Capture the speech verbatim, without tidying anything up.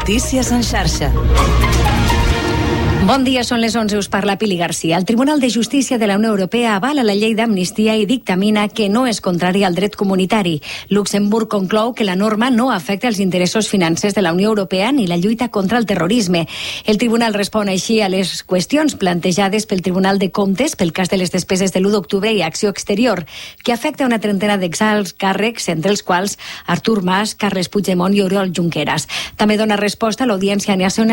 Notícies en xarxa. Bon dia, són les onze, us parla Pili Garcia. El Tribunal de Justícia de la Unió Europea avala la llei d'amnistia i dictamina que no és contrària al dret comunitari. Luxemburg conclou que la norma no afecta els interessos financers de la Unió Europea ni la lluita contra el terrorisme. El Tribunal respon així a les qüestions plantejades pel Tribunal de Comptes pel cas de les despeses de l'u d'octubre i Acció Exterior, que afecta una trentena d'exalts càrrecs, entre els quals Artur Mas, Carles Puigdemont i Oriol Junqueras. També dona resposta a l'Audiència Nacional